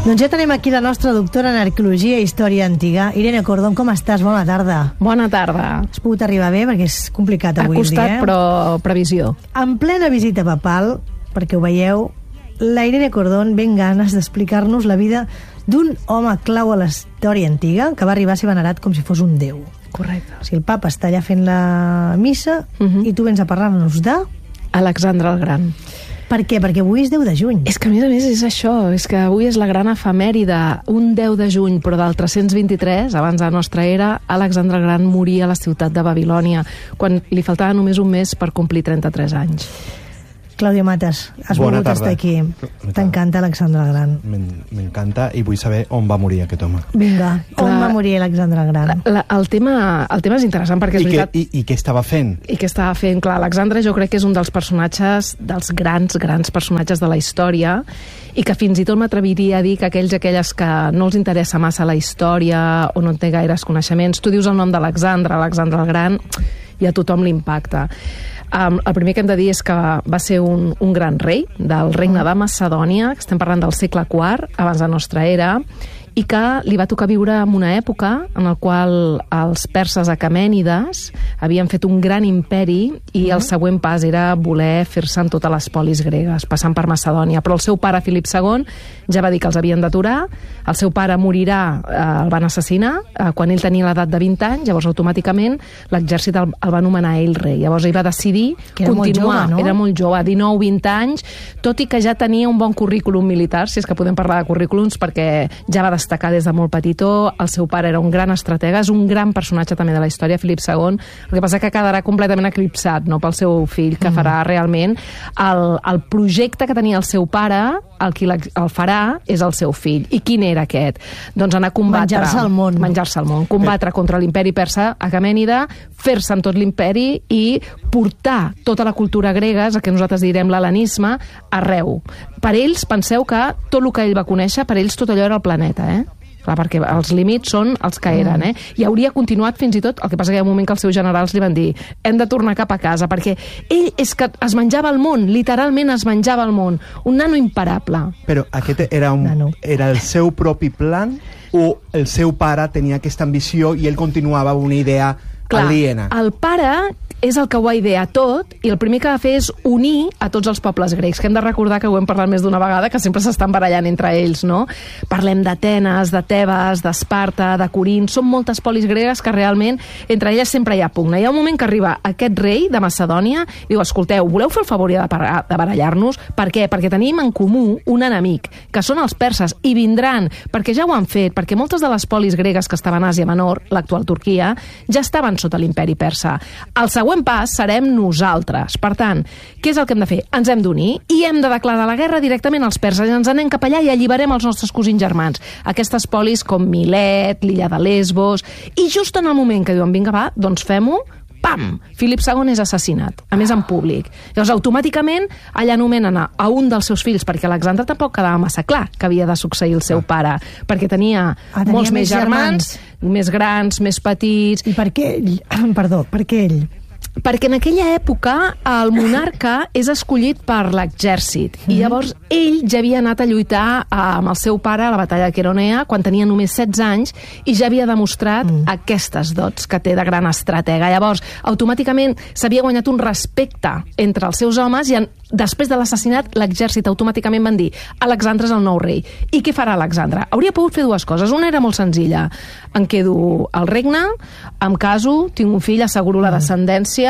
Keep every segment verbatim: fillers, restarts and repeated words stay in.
Doncs ja tenim aquí la nostra doctora en arqueologia i història antiga. Irene Cordón, com estàs? Bona tarda. Bona tarda. Has pogut arribar bé? Perquè és complicat avui dia. Ha costat, dia, eh? però previsió. En plena visita papal, perquè ho veieu, la Irene Cordón ve amb ganes d'explicar-nos la vida d'un home clau a la història antiga que va arribar a ser venerat com si fos un déu. Correcte. O sigui, el papa està allà fent la missa uh-huh. i tu vens a parlar-nos de... Alexandre el Gran. Per què? Perquè avui és deu de juny. És que a més a més és això, és que avui és la gran efemèride. Un deu de juny, però del tres-cents vint-i-tres, abans de la nostra era, Alexandre el Gran moria a la ciutat de Babilònia, quan li faltava només un mes per complir trenta-tres anys. Clàudia Matas, has Bona volgut tarda. estar aquí. T'encanta Alexandre el Gran. M'encanta i vull saber on va morir aquest home. Vinga, on Clar. va morir Alexandre el Gran? La, la, el, tema, el tema és interessant perquè és I, que, veritat... i, I què estava fent? I què estava fent? Clar, Alexandre jo crec que és un dels personatges, dels grans, grans personatges de la història, i que fins i tot m'atreviria a dir que aquells i aquelles que no els interessa massa la història o no en té gaires coneixements, tu dius el nom d'Alexandre, Alexandre el Gran, i a tothom l'impacta. Um, el primer que hem de dir és que va ser un, un gran rei del regne de Macedònia, que estem parlant del segle quart, abans de la nostra era, i que li va tocar viure en una època en la qual els perses aquemènides havien fet un gran imperi i el següent pas era voler fer-se en totes les polis gregues, passant per Macedònia. Però el seu pare, Filip segon, ja va dir que els havien d'aturar, el seu pare morirà, eh, el van assassinar, eh, quan ell tenia l'edat de vint anys, llavors automàticament l'exèrcit el, el va nomenar ell rei. Llavors ell va decidir que era continuar. Molt jove, no? Era molt jove, dinou vint anys, tot i que ja tenia un bon currículum militar, si és que podem parlar de currículums, perquè ja va destacar des de molt petitó, el seu pare era un gran estratega, és un gran personatge també de la història, Filip segon, el que passa que quedarà completament eclipsat, no, pel seu fill, que farà realment el, el projecte que tenia el seu pare, el qui el farà és el seu fill. I quin era aquest? Doncs anar a combatre... Menjar-se el món. Menjar-se el món. Combatre contra l'imperi persa aquemènida, fer-se amb tot l'imperi i portar tota la cultura grega, el que nosaltres direm l'hel·lenisme, arreu. Per ells, penseu que tot el que ell va conèixer, per ells tot allò era el planeta, eh? Clar, perquè els límits són els que eren, eh? I hauria continuat fins i tot, el que passa que hi ha un moment que els seus generals li van dir hem de tornar cap a casa, perquè ell és que es menjava el món, literalment es menjava el món, un nano imparable. Però aquest era, un, Nano. era el seu propi plan o el seu pare tenia aquesta ambició i ell continuava amb una idea Clar, aliena? el pare és el que ho va idear tot i el primer que va fer és unir a tots els pobles grecs, que hem de recordar que ho hem parlat més d'una vegada, que sempre s'estan barallant entre ells, no? Parlem d'Atenes, de Tebes, d'Esparta, de Corint, són moltes polis gregues que realment entre elles sempre hi ha pugna. Hi ha un moment que arriba aquest rei de Macedònia i diu, escolteu, voleu fer el favor de, de barallar-nos? Per què? Perquè tenim en comú un enemic, que són els perses, i vindran, perquè ja ho han fet, perquè moltes de les polis gregues que estaven a Àsia Menor, l'actual Turquia, ja estaven sota l'imperi persa. El següent pas serem nosaltres. Per tant, què és el que hem de fer? Ens hem d'unir i hem de declarar la guerra directament als perses i ens anem cap allà i alliberem els nostres cosins germans. Aquestes polis com Milet, l'illa de Lesbos, i just en el moment que diuen vinga va, doncs fem-ho, pam! Filip segon és assassinat, a més en públic. Llavors, automàticament, allà anomenen a, a un dels seus fills, perquè Alexandre tampoc quedava massa clar que havia de succeir el seu pare, perquè tenia, Ah, tenia molts més més germans, més grans, més petits... I per què ell? Perdó, per què ell? Perquè en aquella època el monarca és escollit per l'exèrcit mm. i llavors ell ja havia anat a lluitar amb el seu pare a la batalla de Queronea quan tenia només setze anys i ja havia demostrat mm. aquestes dots que té de gran estratega. Llavors, automàticament s'havia guanyat un respecte entre els seus homes i en, després de l'assassinat l'exèrcit automàticament van dir Alexandre és el nou rei. I què farà Alexandre? Hauria pogut fer dues coses. Una era molt senzilla. Em quedo al regne, em caso, tinc un fill, asseguro la descendència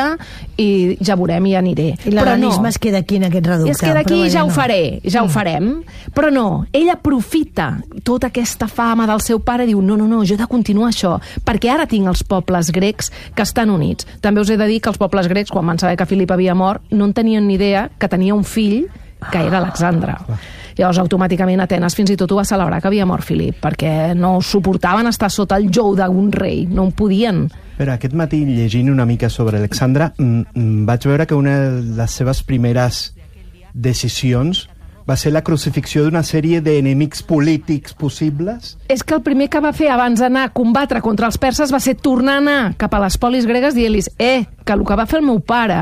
i ja veurem i aniré. I l'hel·lenisme no. es queda aquí en aquest reducte. I es queda aquí i ja no. ho faré, ja mm. ho farem. Però no, ell aprofita tota aquesta fama del seu pare i diu no, no, no, jo he de continuar això, perquè ara tinc els pobles grecs que estan units. També us he de dir que els pobles grecs, quan van saber que Filip havia mort, no en tenien ni idea que tenia un fill que era Alexandre. Llavors, automàticament, Atenes fins i tot ho va celebrar que havia mort Filip, perquè no suportaven estar sota el jou d'un rei, no ho podien. Però aquest matí, llegint una mica sobre Alexandre, vaig veure que una de les seves primeres decisions va ser la crucifixió d'una sèrie d'enemics polítics possibles. És que el primer que va fer abans d'anar a combatre contra els perses va ser tornar a anar cap a les polis gregues dient-los, eh, que el que va fer el meu pare,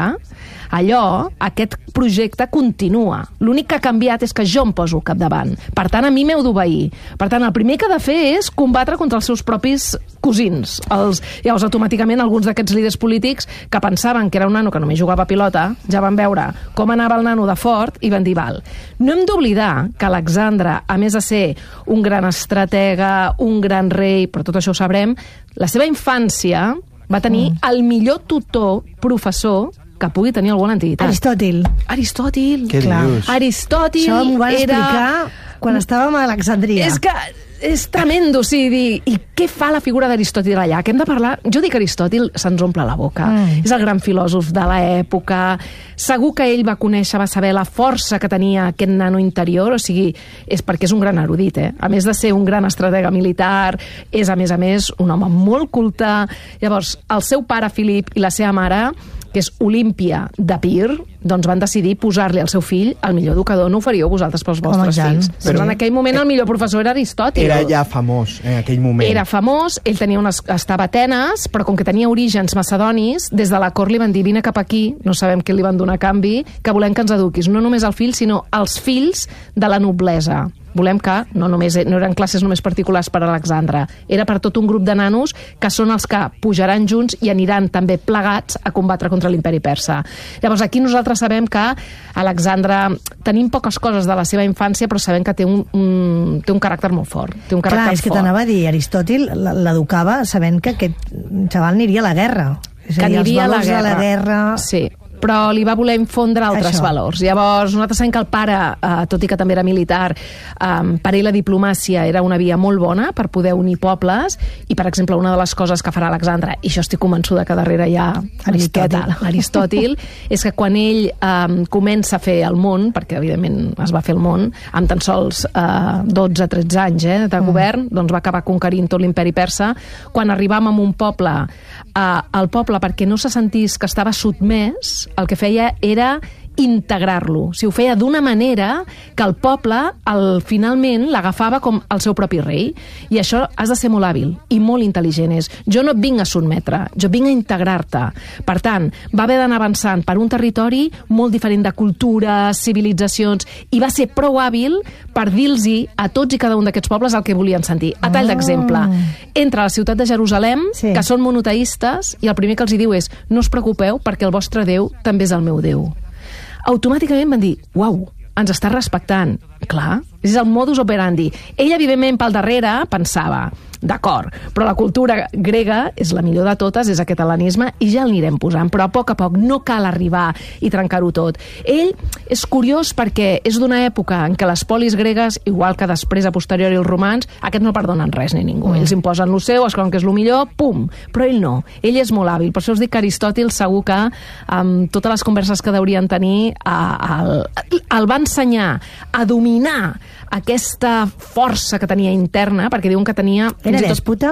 allò, aquest projecte continua. L'únic que ha canviat és que jo em poso al capdavant. Per tant, a mi m'heu d'obeir. Per tant, el primer que ha de fer és combatre contra els seus propis cosins. Els, llavors, automàticament, alguns d'aquests líders polítics que pensaven que era un nano que només jugava a pilota, ja van veure com anava el nano de fort i van dir, val, no hem d'oblidar que Alexandre, a més de ser un gran estratega, un gran rei, però tot això ho sabrem, la seva infància va tenir mm. el millor tutor, professor, que pugui tenir alguna antiguitat. Aristòtil. Aristòtil. Què dius? Aristòtil Això m'ho van era... explicar quan estàvem a Alexandria. És que és tremendo, o sigui, i què fa la figura d'Aristòtil allà? Que hem de parlar... Jo dic Aristòtil, se'ns omple la boca. Mm. És el gran filòsof de l'època. Segur que ell va conèixer, va saber la força que tenia aquest nano interior, o sigui, és perquè és un gran erudit, eh? A més de ser un gran estratega militar, és, a més a més, un home molt culte. Llavors, el seu pare, Filip, i la seva mare, que és Olímpia d'Epir, doncs van decidir posar-li al seu fill el millor educador. No ho faríeu vosaltres pels vostres Home, fills. Però en aquell moment el millor professor era Aristòtil. Era ja famós en aquell moment. Era famós, ell tenia unes, estava a Atenes, però com que tenia orígens macedonis, des de la cort li van dir, vine cap aquí, no sabem què li van donar a canvi, que volem que ens eduquis, no només el fill, sinó els fills de la noblesa. Volem que no, només, no eren classes només particulars per a Alexandre, era per tot un grup de nanos que són els que pujaran junts i aniran també plegats a combatre contra l'imperi persa. Llavors aquí nosaltres sabem que Alexandre, tenim poques coses de la seva infància, però sabem que té un, un, té un caràcter molt fort. Té un caràcter Clar, és que fort. t'anava a dir, Aristòtil l'educava sabent que aquest xaval aniria a la guerra. És Que a dir, aniria a la els valors guerra. de la guerra... Sí, però li va voler infondre altres Això. valors. Llavors, nosaltres sabem que el pare, eh, tot i que també era militar, eh, per ell la diplomàcia era una via molt bona per poder unir pobles, i, per exemple, una de les coses que farà Alexandre, i això estic convençuda que darrere hi ha Aristòtil. Aristòtil, és que quan ell eh, comença a fer el món, perquè evidentment es va fer el món, amb tan sols eh, dotze a tretze anys eh, de govern, mm. doncs va acabar conquerint tot l'imperi persa. Quan arribàvem a un poble, eh, el poble, perquè no se sentís que estava sotmès, el que feia era integrar-lo. Si ho feia d'una manera que el poble el, finalment l'agafava com el seu propi rei. I això has de ser molt hàbil i molt intel·ligent. És, jo no et vinc a sotmetre, jo vinc a integrar-te. Per tant, va haver d'anar avançant per un territori molt diferent de cultures, civilitzacions, i va ser prou hàbil per dir-los a tots i cada un d'aquests pobles el que volien sentir. A tall d'exemple, entra a la ciutat de Jerusalem, Sí. que són monoteistes, i el primer que els hi diu és, no us preocupeu perquè el vostre Déu també és el meu Déu. Automàticament van dir, uau, ens està respectant. Clar, és el modus operandi. Ell, evidentment, pel darrere, pensava, d'acord, però la cultura grega és la millor de totes, és aquest hel·lenisme, i ja l'anirem posant, però a poc a poc no cal arribar i trencar-ho tot. Ell és curiós perquè és d'una època en què les polis gregues, igual que després, a posteriori, els romans, aquests no perdonen res ni ningú. Mm. Ells imposen lo seu, es creuen que és el millor, pum! Però ell no. Ell és molt hàbil. Per això us dic que Aristòtil segur que amb totes les converses que deurien tenir a, a, el va ensenyar a dominar aquesta força que tenia interna, perquè diuen que tenia... Era dèspota?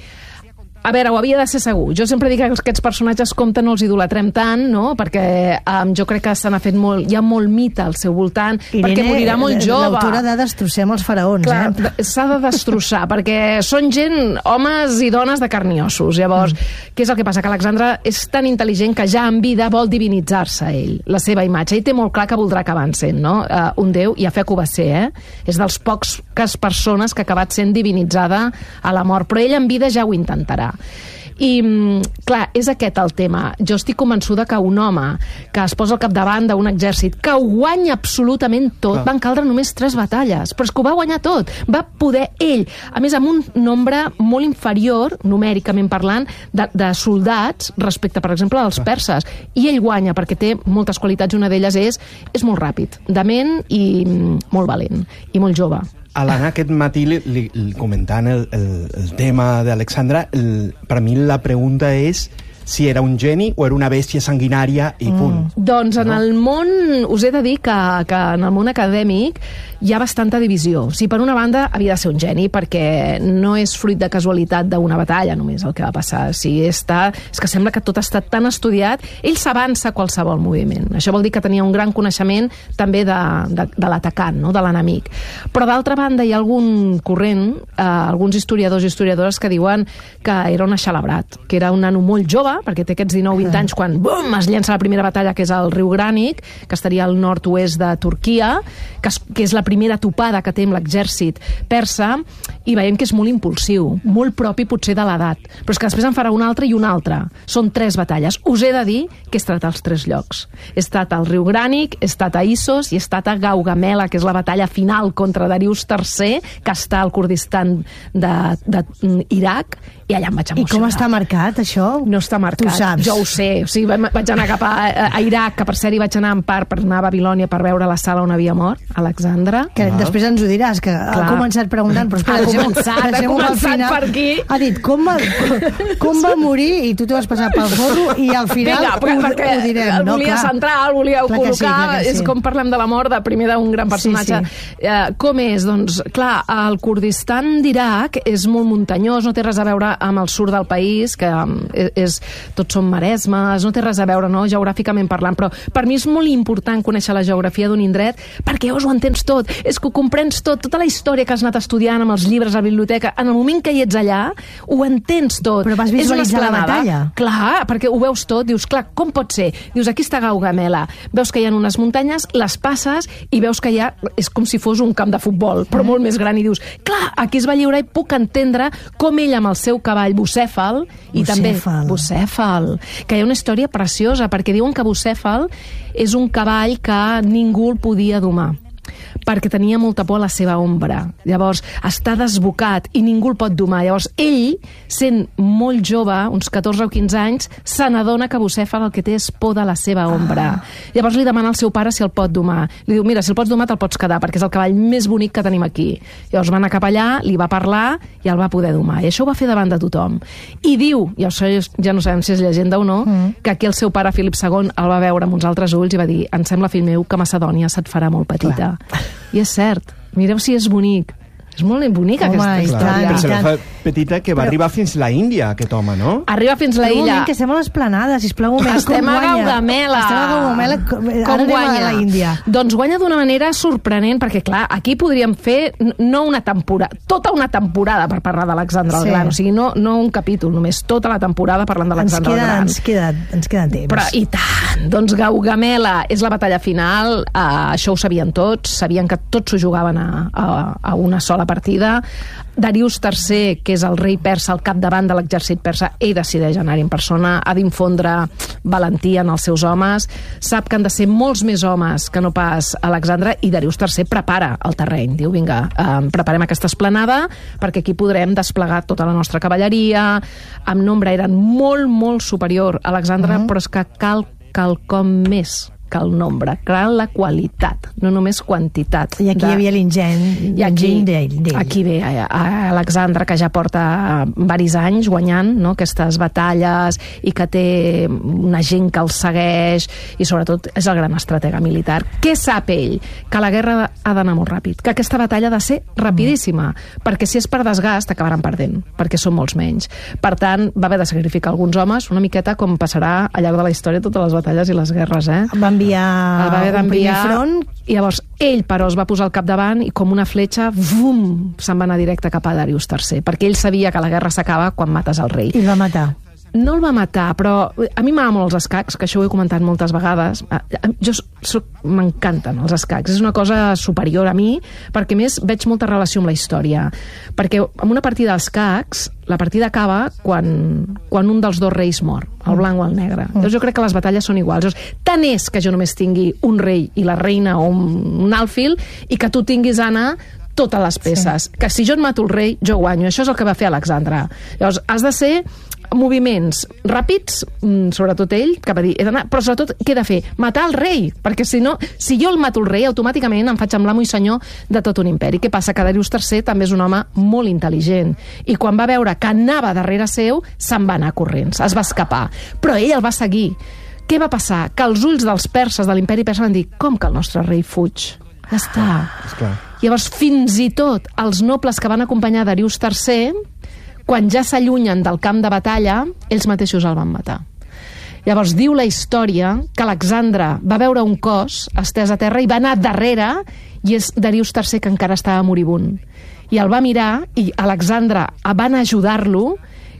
A veure, ho havia de ser segur. Jo sempre dic que aquests personatges, compte, no els idolatrem tant, no? Perquè um, jo crec que se n'ha fet molt... Hi ha molt mite al seu voltant, Irene, perquè morirà molt jove. L'autora de Destrossem els faraons, Clar, eh? s'ha de destrossar, perquè són gent, homes i dones de carn i ossos. Llavors, mm. què és el que passa? Que Alexandre és tan intel·ligent que ja en vida vol divinitzar-se ell, la seva imatge. Ell té molt clar que voldrà acabar sent, no? Uh, un déu, i a fe que ho va ser, eh? És dels pocs persones que ha acabat sent divinitzada a la mort, però ell en vida ja ho intentarà. I, clar, és aquest el tema. Jo estic convençuda que un home que es posa al capdavant d'un exèrcit que ho guanya absolutament tot, clar. Van caldre només tres batalles, però és que ho va guanyar tot. Va poder ell, a més amb un nombre molt inferior, numèricament parlant, de, de soldats respecte, per exemple, als perses. I ell guanya perquè té moltes qualitats, una d'elles és, és molt ràpid, dement i molt valent, i molt jove. A l'Anna aquest matí, li, li, comentant el, el, el tema d'Alexandre, per mi la pregunta és si era un geni o era una bèstia sanguinària i punt. Mm. Doncs en no? el món, us he de dir que, que en el món acadèmic hi ha bastanta divisió. Si per una banda havia de ser un geni, perquè no és fruit de casualitat d'una batalla només el que va passar. Si està, és que sembla que tot ha estat tan estudiat, ell s'avança a qualsevol moviment. Això vol dir que tenia un gran coneixement també de, de, de l'atacant, no? De l'enemic. Però d'altra banda hi ha algun corrent, eh, alguns historiadors i historiadores que diuen que era un aixelebrat, que era un nano molt jove, perquè té aquests dinou vint anys quan bum, es llença la primera batalla, que és el riu Grànic, que estaria al nord-oest de Turquia, que és, que és la primera topada que té amb l'exèrcit persa, i veiem que és molt impulsiu, molt propi potser de l'edat, però és que després en farà una altra i una altra. Són tres batalles. Us he de dir que he estat als tres llocs. He estat al riu Grànic, he estat a Issos i he estat a Gaugamela, que és la batalla final contra Darius tercer, que està al Kurdistan d'Iraq, i allà em vaig emocionar. I com està marcat, això? No està marcat. Tu saps. Jo ho sé. O sigui, vaig anar cap a, a Iraq, que per cert hi vaig anar en part per anar a Babilònia per veure la sala on havia mort, Alexandre. Que ah. després ens ho diràs, que Clar. ha començat preguntant, però espera, ha començat, ha començat final, per aquí. Ha dit, com va, com va morir, i tu t'ho vas passar pel forro, i al final Vinga, perquè, ho, perquè ho direm. El no? volia clar. centrar, el volíeu clar col·locar, sí, sí. és com parlem de la mort de primer d'un gran personatge. Sí, sí. Uh, com és? Doncs, clar, el Kurdistan d'Iraq és molt muntanyós, no té res a veure amb el sud del país, que um, és, és, tots són maresmes, no té res a veure, no?, geogràficament parlant, però per mi és molt important conèixer la geografia d'un indret, perquè llavors ho entens tot, és que ho comprens tot, tota la història que has anat estudiant amb els llibres a la biblioteca, en el moment que hi ets allà, ho entens tot. Però vas visualitzar la batalla. Clar, perquè ho veus tot, dius, clar, com pot ser? Dius, aquí està Gaugamela, veus que hi ha unes muntanyes, les passes i veus que hi ha, és com si fos un camp de futbol, però molt més gran, i dius, clar, aquí es va lliurar i puc entendre com ell amb el seu cavall Bucèfal, i també Bucèfal, que hi ha una història preciosa, perquè diuen que Bucèfal és un cavall que ningú el podia domar, perquè tenia molta por a la seva ombra. Llavors, està desbocat i ningú el pot domar. Llavors, ell, sent molt jove, uns catorze o quinze anys, se n'adona que Bucèfal el que té és por de la seva ombra. Ah. Llavors li demana al seu pare si el pot domar. Li diu, mira, si el pots domar te'l pots quedar, perquè és el cavall més bonic que tenim aquí. Llavors va anar cap allà, li va parlar i el va poder domar. I això ho va fer davant de tothom. I diu, i això ja no sabem si és llegenda o no, mm. que aquí el seu pare, Filip segon, el va veure amb uns altres ulls i va dir, em sembla, fill meu, que Macedònia se't farà molt petita. Clar. I és cert, mireu si és bonic. És molt bonica home, aquesta història. Clar, se la fa petita, que va però... arribar fins la Índia, aquest home, no? Arriba fins la illa. illa. Que estem a l'Esplanada, sisplau, un moment. Estem a Gaugamela. Estem a Gaugamela. Com Ara guanya? A la Índia. Doncs guanya d'una manera sorprenent, perquè, clar, aquí podríem fer no una temporada, tota una temporada per parlar d'Alexandre el sí. Gran. O sigui, no, no un capítol, només tota la temporada parlant d'Alexandre el Gran. Ens queda, ens queda temps. Però, i tant! Doncs Gaugamela és la batalla final. Uh, això ho sabien tots. Sabien que tots s'ho jugaven a, a, a una sola partida. Darius tercer, que és el rei persa al capdavant de l'exèrcit persa, ell decideix anar-hi en persona, ha d'infondre valentia en els seus homes, sap que han de ser molts més homes que no pas Alexandre, i Darius tercer prepara el terreny, diu, vinga, eh, preparem aquesta esplanada perquè aquí podrem desplegar tota la nostra cavalleria. En nombre eren molt, molt superior a Alexandre, uh -huh. però és que cal quelcom més que el nombre, cal la qualitat, no només quantitat. I aquí de... hi havia l'ingent d'ell. Aquí ve a, a Alexandre, que ja porta varis anys guanyant, no?, aquestes batalles, i que té una gent que el segueix, i sobretot és el gran estratega militar. Què sap ell? Que la guerra ha d'anar molt ràpid, que aquesta batalla ha de ser rapidíssima, mm. perquè si és per desgast acabaran perdent, perquè són molts menys. Per tant, va haver de sacrificar alguns homes, una miqueta com passarà al llarg de la història totes les batalles i les guerres, eh? Va enviar el va haver d'enviar front. I llavors ell, però, es va posar al capdavant i com una fletxa, vum, se'n va anar directe cap a Darius tercer, perquè ell sabia que la guerra s'acaba quan mates el rei. I el va matar. No el va matar, però a mi m'agraden molt els escacs, que això ho he comentat moltes vegades. Jo m'encanten els escacs, és una cosa superior a mi, perquè a més veig molta relació amb la història. Perquè en una partida d'escacs, la partida acaba quan, quan un dels dos reis mor, el blanc o el negre. Llavors jo crec que les batalles són iguals. Llavors, tant és que jo només tingui un rei i la reina o un, un alfil, i que tu tinguis, Anna, totes les peces. Sí. Que si jo et mato el rei, jo guanyo. Això és el que va fer Alexandre. Llavors, has de ser moviments ràpids, sobretot ell, que va dir, he d'anar, però sobretot què he de fer? Matar el rei, perquè si no, si jo el mato el rei, automàticament em faig amb l'amo i senyor de tot un imperi. Què passa? Que Darius tercer també és un home molt intel·ligent, i quan va veure que anava darrere seu, se'n va anar corrents, es va escapar. Però ell el va seguir. Què va passar? Que els ulls dels perses de l'imperi persa van dir, com que el nostre rei fuig? Ja està. Ah, llavors, fins i tot els nobles que van acompanyar Darius tercer, quan ja s'allunyen del camp de batalla, ells mateixos el van matar. Llavors, diu la història que Alexandre va veure un cos estès a terra i va anar darrere, i és Darius tercer que encara estava moribund. I el va mirar, i Alexandre va anar a ajudar-lo,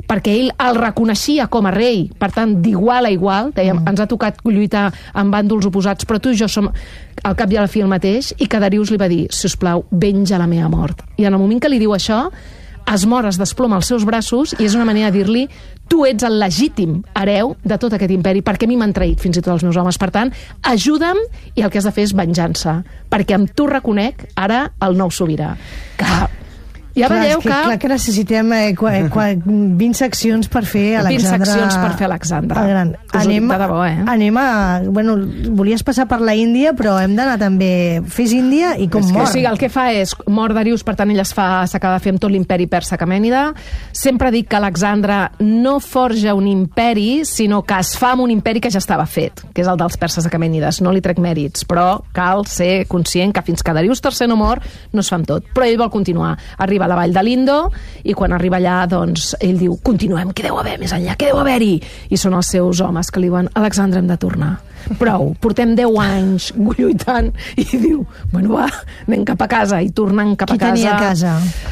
perquè ell el reconeixia com a rei, per tant, d'igual a igual, dèiem, mm. ens ha tocat lluitar amb bàndols oposats, però tu i jo som al cap i a la fi el mateix, i que Darius li va dir, si us plau, venja la meva mort. I en el moment que li diu això, es mor, es desploma als seus braços, i és una manera de dir-li, tu ets el legítim hereu de tot aquest imperi, perquè a mi m'han traït fins i tot els meus homes. Per tant, ajuda'm, i el que has de fer és venjança, perquè amb tu reconec ara el nou sobirà. Que ja clar, veieu que, que... Clar que necessitem eh, qua, qua, vint seccions per fer Alexandre... vint seccions per fer Alexandre. El gran. Anem, de debò, eh? anem a... Bueno, volies passar per la Índia, però hem d'anar també... Fes Índia i com mor. O sigui, el que fa és... Mor Darius, per tant, ell es fa... s'acaba de fer amb tot l'imperi persa Aquemènida. Sempre dic que Alexandre no forja un imperi, sinó que es fa amb un imperi que ja estava fet, que és el dels perses Aquemènides. No li trec mèrits, però cal ser conscient que fins que Darius tercer no mor, no es fa amb tot. Però ell vol continuar. Arriba a la vall de l'Indo, i quan arriba allà, doncs, ell diu, continuem, què deu haver més enllà, què deu haver-hi? I són els seus homes que li diuen, Alexandre, hem de tornar. Prou, portem deu anys lluitant, i diu, bueno, va, anem cap a casa, i tornant cap a casa. Qui tenia a casa?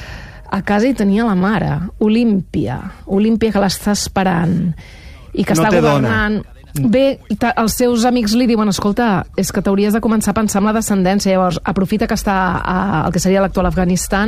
A casa hi tenia la mare, Olímpia, Olímpia que l'està esperant, i que no està governant... Dona. Bé, els seus amics li diuen, escolta, és que t'hauries de començar a pensar en la descendència, llavors aprofita que està a, el que seria l'actual Afganistan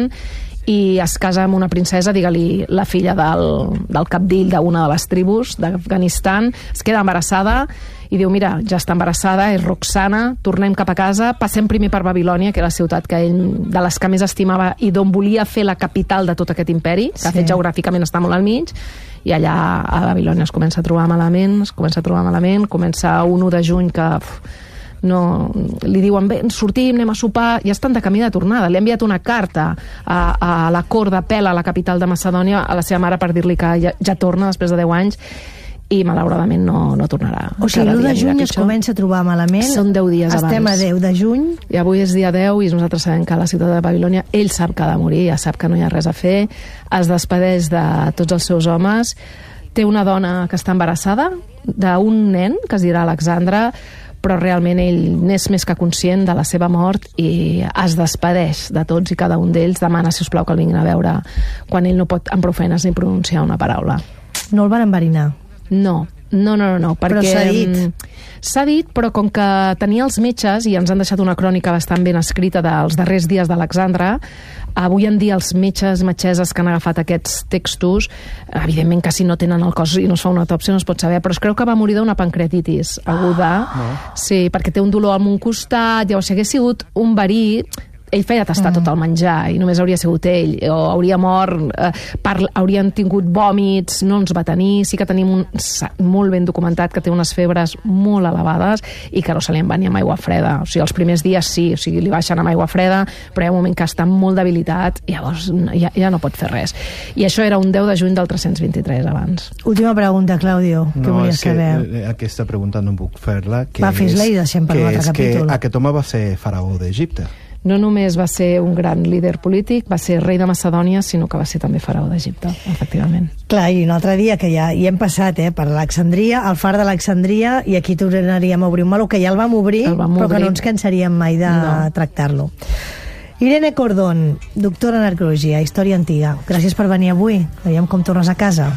i es casa amb una princesa, digue-li la filla del, del capdill d'una de les tribus d'Afganistan, es queda embarassada i diu, mira, ja està embarassada, és Roxana, tornem cap a casa, passem primer per Babilònia, que era la ciutat que ell, de les que més estimava i d'on volia fer la capital de tot aquest imperi, que sí. De fet geogràficament està molt al mig, i allà a Babilònia es comença a trobar malament, es comença a trobar malament, comença un u de juny que uf, no, li diuen, bé, sortim, anem a sopar, ja estan de camí de tornada, li ha enviat una carta a, a la cort de Pela, a la capital de Macedònia, a la seva mare per dir-li que ja, ja torna després de deu anys, i malauradament no, no tornarà. O sigui, l'u de juny es comença a trobar malament. Són deu dies abans. Estem a deu de juny. I avui és dia deu i nosaltres sabem que a la ciutat de Babilònia ell sap que ha de morir, ja sap que no hi ha res a fer, es despedeix de tots els seus homes, té una dona que està embarassada d'un nen que es dirà Alexandre, però realment ell n'és més que conscient de la seva mort i es despedeix de tots i cada un d'ells, demana, si us plau, que el vinguin a veure quan ell no pot amb prou feines ni pronunciar una paraula. No el van enverinar? No, no, no, no, no perquè... Però s'ha dit. S'ha dit, però com que tenia els metges, i ens han deixat una crònica bastant ben escrita dels darrers dies d'Alexandre, avui en dia els metges, metgesses que han agafat aquests textos, evidentment que si no tenen el cos i no es fa una autòpsia no es pot saber, però es creu que va morir d'una pancreatitis aguda. Ah, no. Sí, perquè té un dolor en un costat, llavors si hagués sigut un verí... ell feia tastar mm. tot el menjar i només hauria sigut ell, o hauria mort eh, per, haurien tingut vòmits, no ens va tenir, sí que tenim un, molt ben documentat que té unes febres molt elevades i que no se li en va ni amb aigua freda, o sigui, els primers dies sí, o sigui, li baixen amb aigua freda, però hi ha un moment que està molt debilitat i llavors ja, ja no pot fer res, i això era un deu de juny del tres-cents vint-i-tres abans. Última pregunta, Claudio, que no, volies saber? No, aquesta pregunta no puc fer-la, que va, fes-la i deixem per un altre capítol. Que aquest home va ser faraó d'Egipte. No només va ser un gran líder polític, va ser rei de Macedònia, sinó que va ser també faraó d'Egipte, efectivament. Clar, i un altre dia que ja hi hem passat, eh, per Alexandria, el far d'Alexandria, i aquí tornaríem a obrir un meló, que ja el vam obrir, el vam però obrir. Que no ens cansaríem mai de no. tractar-lo. Irene Cordón, doctora en arqueologia, història antiga. Gràcies per venir avui. Veiem com tornes a casa.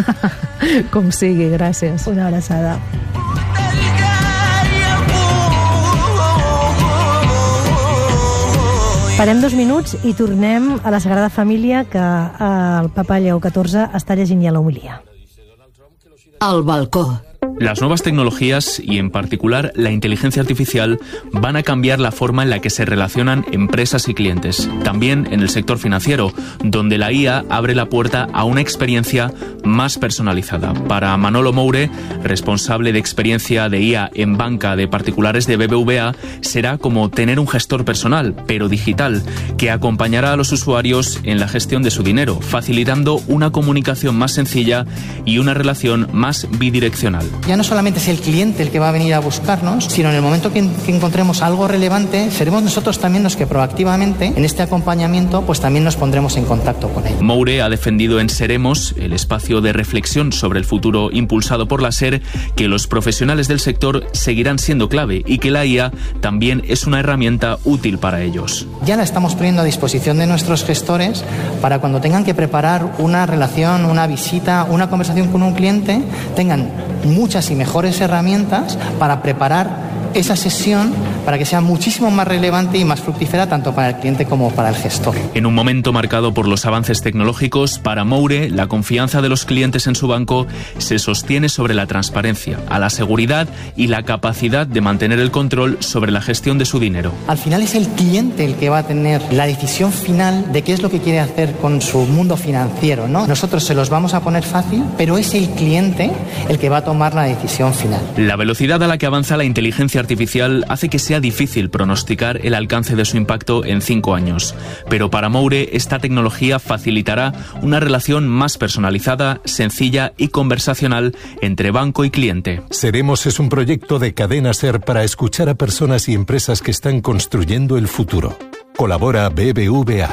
Com sigui, gràcies. Una abraçada. Parem dos minuts i tornem a la Sagrada Família, que el papa Lleó catorze està llegint ja l'homilia. Al balcó. Las nuevas tecnologías y en particular la inteligencia artificial van a cambiar la forma en la que se relacionan empresas y clientes. También en el sector financiero, donde la I A abre la puerta a una experiencia más personalizada. Para Manolo Moure, responsable de experiencia de I A en banca de particulares de B B V A, será como tener un gestor personal, pero digital, que acompañará a los usuarios en la gestión de su dinero, facilitando una comunicación más sencilla y una relación más bidireccional. Ya no solamente es el cliente el que va a venir a buscarnos, sino en el momento que, que encontremos algo relevante, seremos nosotros también los que proactivamente, en este acompañamiento, pues también nos pondremos en contacto con él. Moure ha defendido en Seremos, el espacio de reflexión sobre el futuro impulsado por la SER, que los profesionales del sector seguirán siendo clave y que la I A también es una herramienta útil para ellos. Ya la estamos poniendo a disposición de nuestros gestores para cuando tengan que preparar una relación, una visita, una conversación con un cliente, tengan muchas y mejores herramientas para preparar esa sesión para que sea muchísimo más relevante y más fructífera tanto para el cliente como para el gestor. En un momento marcado por los avances tecnológicos, para Moure, la confianza de los clientes en su banco se sostiene sobre la transparencia, a la seguridad y la capacidad de mantener el control sobre la gestión de su dinero. Al final es el cliente el que va a tener la decisión final de qué es lo que quiere hacer con su mundo financiero, ¿no? Nosotros se los vamos a poner fácil, pero es el cliente el que va a tomar la decisión final. La velocidad a la que avanza la inteligencia artificial hace que sea difícil pronosticar el alcance de su impacto en cinco años. Pero para Moure, esta tecnología facilitará una relación más personalizada, sencilla y conversacional entre banco y cliente. Seremos es un proyecto de Cadena SER para escuchar a personas y empresas que están construyendo el futuro. Colabora B B V A.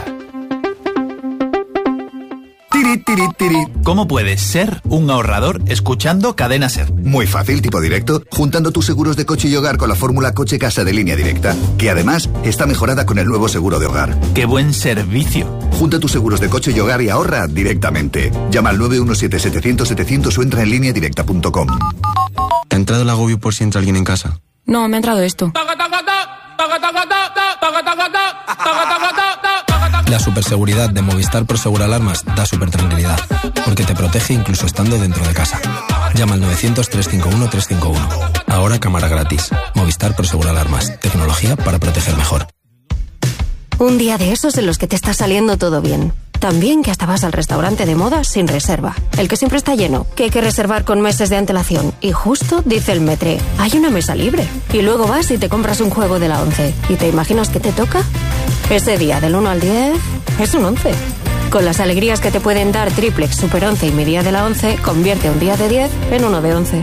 Tiri, tiri, tiri. ¿Cómo puedes ser un ahorrador escuchando Cadena SER? Muy fácil, tipo directo, juntando tus seguros de coche y hogar con la fórmula Coche Casa de Línea Directa, que además está mejorada con el nuevo seguro de hogar. ¡Qué buen servicio! Junta tus seguros de coche y hogar y ahorra directamente. Llama al nueve uno siete, setecientos, setecientos o entra en línea directa punto com. ¿Te ha entrado el agobio por si entra alguien en casa? No, me ha entrado esto. La superseguridad de Movistar Prosegur Alarmas da super tranquilidad, porque te protege incluso estando dentro de casa. Llama al novecientos, trescientos cincuenta y uno, trescientos cincuenta y uno. Ahora cámara gratis. Movistar Prosegur Alarmas. Tecnología para proteger mejor. Un día de esos en los que te está saliendo todo bien. También que hasta vas al restaurante de moda sin reserva. El que siempre está lleno, que hay que reservar con meses de antelación. Y justo dice el metre, hay una mesa libre. Y luego vas y te compras un juego de la once. ¿Y te imaginas que te toca? Ese día del uno al diez es un once. Con las alegrías que te pueden dar Triplex, Super once y mi día de la once, convierte un día de diez en uno de once.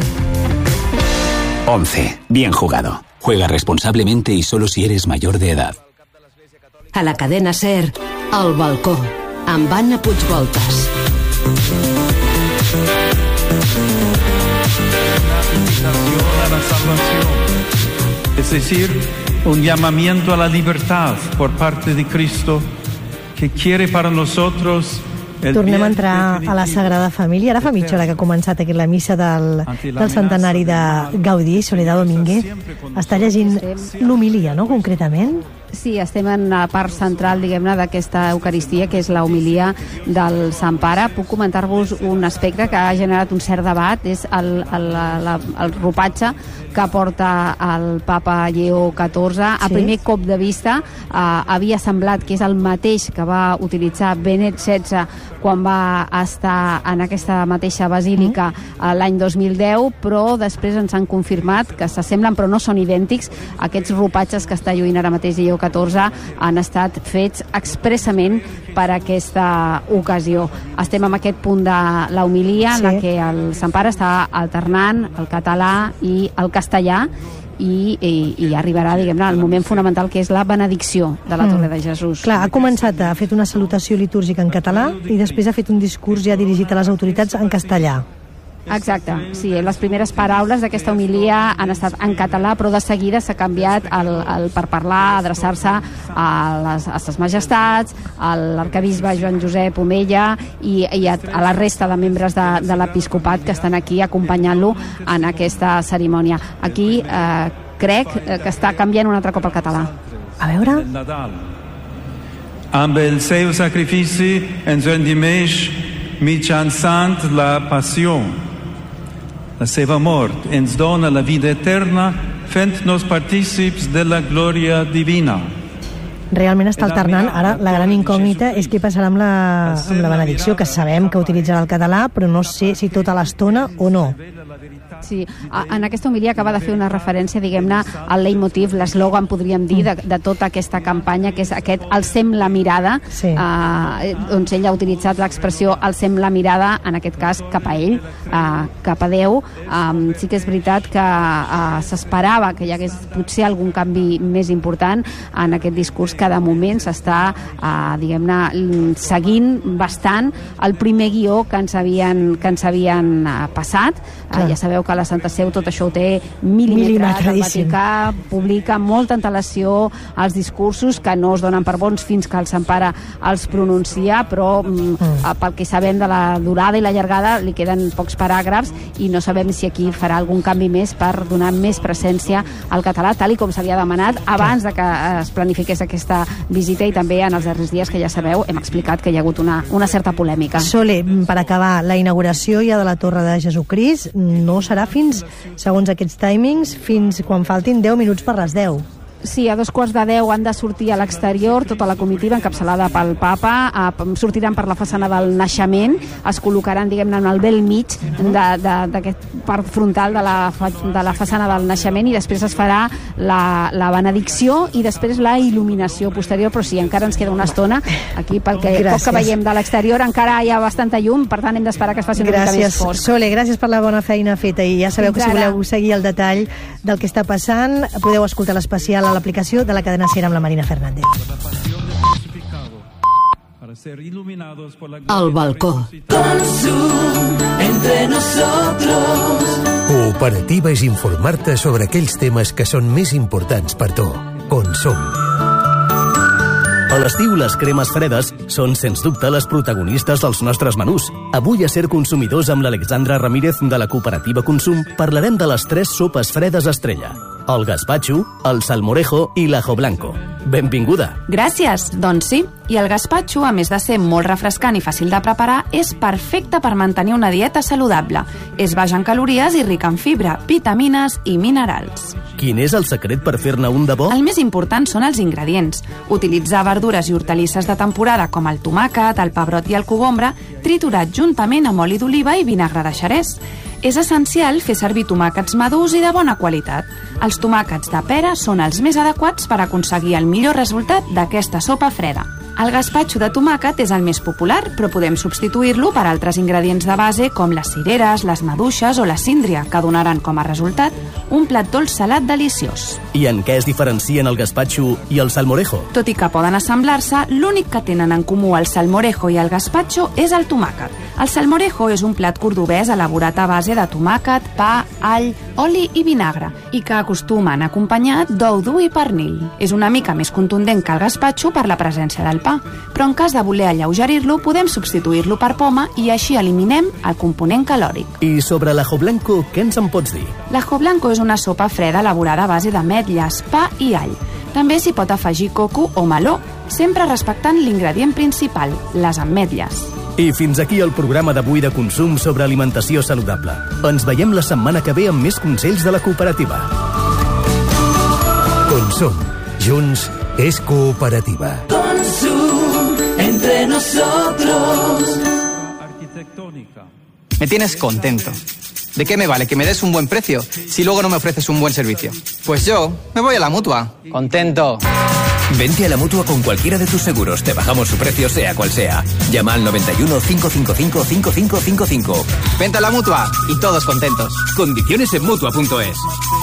once. Bien jugado. Juega responsablemente y solo si eres mayor de edad. A la Cadena SER, El Balcó, amb Anna Puigvoltas. Es decir, un llamamiento a la libertad por parte de Cristo que quiere para nosotros. Tornem a entrar a la Sagrada Família. Ara fa mitja hora que ha començat aquí la missa del, del centenari de Gaudí, Soledad Domínguez. Està llegint l'homilia, no?, concretament? Sí, estem en la part central, diguem-ne, d'aquesta Eucaristia, que és la homilia del Sant Pare. Puc comentar-vos un aspecte que ha generat un cert debat, és el, el, el, el ropatge que porta el papa Lleó catorze. A sí. Primer cop de vista eh, havia semblat que és el mateix que va utilitzar Benet setze quan va estar en aquesta mateixa basílica eh, l'any dos mil deu, però després ens han confirmat que s'assemblen però no són idèntics. Aquests ropatges que està lluint ara mateix Lleó catorze han estat fets expressament per aquesta ocasió. Estem en aquest punt de la homilia, sí, en la que el Sant Pare està alternant el català i el castellà, i, i, i arribarà, diguem-ne, el moment fonamental, que és la benedicció de la Torre de Jesús. Clar, ha començat, ha fet una salutació litúrgica en català i després ha fet un discurs ja dirigit a les autoritats en castellà. Exacte, sí, les primeres paraules d'aquesta homilia han estat en català, però de seguida s'ha canviat el, el, per parlar, adreçar-se a les, a les majestats, a l'arcabisbe Joan Josep Omella i, i a, a la resta de membres de, de l'episcopat que estan aquí acompanyant-lo en aquesta cerimònia. Aquí eh, crec que està canviant un altre cop el català. A veure... Amb el seu sacrifici ens rendimeix mitjançant la passió. La seva mort ens dona la vida eterna, fent-nos partícips de la glòria divina. Realment està alternant. Ara la gran incògnita és què passarà amb la, amb la benedicció, que sabem que utilitzarà el català, però no sé si tota l'estona o no. Sí, en aquesta homilia acaba de fer una referència, diguem-ne, al leitmotiv, l'eslògan, podríem dir, de, de tota aquesta campanya, que és aquest alcem la mirada, sí. eh, doncs ell ha utilitzat l'expressió alcem la mirada, en aquest cas, cap a ell, eh, cap a Déu. Eh, sí que és veritat que eh, s'esperava que hi hagués potser algun canvi més important en aquest discurs que de moment s'està, eh, diguem-ne, seguint bastant el primer guió que ens havien, que ens havien eh, passat. Eh, ja sabeu que la Santa Seu tot això ho té mil·limetrat, el Vaticà publica molta antelació als discursos que no es donen per bons fins que el Sant Pare els pronuncia, però mm. pel que sabem de la durada i la llargada li queden pocs paràgrafs i no sabem si aquí farà algun canvi més per donar més presència al català, tal i com s'havia demanat abans de que es planifiqués aquesta visita, i també en els darrers dies, que ja sabeu, hem explicat que hi ha hagut una, una certa polèmica. Sole, per acabar, la inauguració ja de la Torre de Jesucrist no serà fins, segons aquests timings, fins quan faltin deu minuts per les deu. Sí, a dos quarts de deu han de sortir a l'exterior tota la comitiva encapçalada pel papa, eh, sortiran per la façana del naixement, es col·locaran, diguem-ne, en el bel mig d'aquest part frontal de la, de la façana del naixement, i després es farà la, la benedicció i després la il·luminació posterior, però sí, encara ens queda una estona aquí, pel que poc que veiem de l'exterior encara hi ha bastanta llum, per tant hem d'esperar que es faci una mica més fosc. Sole, gràcies per la bona feina feta, i ja sabeu que si voleu seguir el detall del que està passant podeu escoltar l'especial a l'aplicació de la cadena SER amb la Marina Fernández. El balcó. Entre nosotros. Cooperativa és informar-te sobre aquells temes que són més importants per tu. Consum. A l'estiu, les cremes fredes són, sens dubte, les protagonistes dels nostres menús. Avui, a Ser Consumidors, amb l'Alexandra Ramírez de la cooperativa Consum, parlarem de les tres sopes fredes estrella: el gazpacho, el salmorejo i l'ajo blanco. Benvinguda. Gràcies. Doncs sí, i el gazpacho, a més de ser molt refrescant i fàcil de preparar, és perfecte per mantenir una dieta saludable. És baix en calories i ric en fibra, vitamines i minerals. Quin és el secret per fer-ne un de bo? El més important són els ingredients. Utilitzar verdures i hortalisses de temporada com el tomàquet, el pebrot i el cogombre, triturat juntament amb oli d'oliva i vinagre de xerès. És essencial fer servir tomàquets madurs i de bona qualitat. Els tomàquets de pera són els més adequats per aconseguir el millor resultat d'aquesta sopa freda. El gazpacho de tomàquet és el més popular, però podem substituir-lo per altres ingredients de base com les cireres, les maduixes o la síndria, que donaran com a resultat un plat dolç salat deliciós. I en què es diferencien el gazpacho i el salmorejo? Tot i que poden assemblar-se, l'únic que tenen en comú el salmorejo i el gazpacho és el tomàquet. El salmorejo és un plat cordobès elaborat a base de tomàquet, pa, all, oli i vinagre, i que acostumen acompanyat d'ou dur i pernil. És una mica més contundent que el gazpacho per la presència del pa, però en cas de voler alleugerir-lo podem substituir-lo per poma i així eliminem el component calòric. I sobre l'ajo blanco, què ens en pots dir? L'ajo blanco és una sopa freda elaborada a base d'ametlles, pa i all. També s'hi pot afegir coco o meló, sempre respectant l'ingredient principal, les ametlles. I fins aquí el programa d'avui de Consum sobre alimentació saludable. Ens veiem la setmana que ve amb més consells de la cooperativa. Consum. Junts és cooperativa. Consum entre nosotros. Me tienes contento. ¿De qué me vale que me des un buen precio si luego no me ofreces un buen servicio? Pues yo me voy a la Mutua. Contento. Vente a la Mutua con cualquiera de tus seguros. Te bajamos su precio sea cual sea. Llama al noventa y uno, cinco cinco cinco, cinco cinco cinco cinco. Vente a la Mutua y todos contentos. Condiciones en Mutua punto es.